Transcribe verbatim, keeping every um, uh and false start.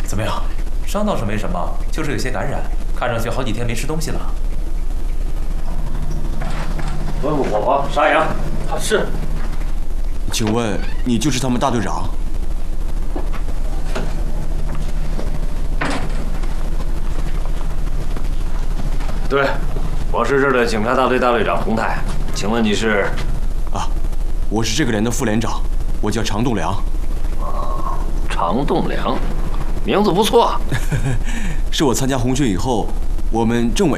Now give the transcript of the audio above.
怎么样？伤倒是没什么，就是有些感染，看上去好几天没吃东西了。 端午火房杀羊。啊，是。 请问你就是他们大队长？ 对，我是这儿的警察大队大队长洪泰。请问你是？ 啊，我是这个连的副连长，我叫常栋梁。 啊，常栋梁，名字不错。 是我参加红军以后，我们政委